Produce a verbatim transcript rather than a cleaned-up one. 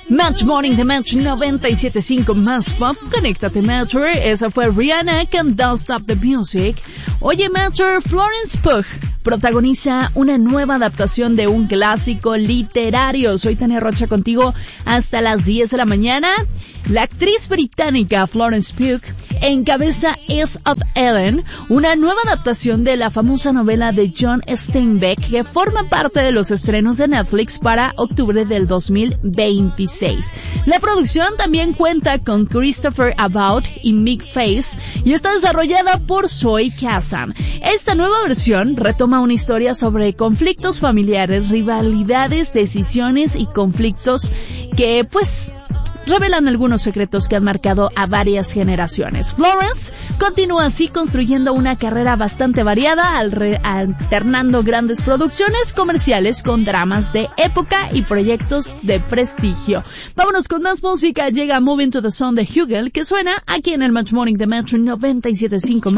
Match Morning de Match noventa y siete punto cinco más pop. Conéctate, Matcher. Esa fue Rihanna con Don't Stop the Music. Oye, Matcher, Florence Pugh protagoniza una nueva adaptación de un clásico literario. Soy Tania Rocha contigo hasta las diez de la mañana. La actriz británica Florence Pugh encabeza Is of Ellen, una nueva adaptación de la famosa novela de John Steinbeck que forma parte de los estrenos de Netflix para octubre del dos mil veintiséis. La producción también cuenta con Christopher Abbott y Mick Face y está desarrollada por Zoe Kazan. Esta nueva versión retoma una historia sobre conflictos familiares, rivalidades, decisiones y conflictos que, pues, revelan algunos secretos que han marcado a varias generaciones. Florence continúa así construyendo una carrera bastante variada, al re- alternando grandes producciones comerciales con dramas de época y proyectos de prestigio. Vámonos con más música. Llega Moving to the Sun de Hugel, que suena aquí en el Match Morning de Metro noventa y siete punto cinco.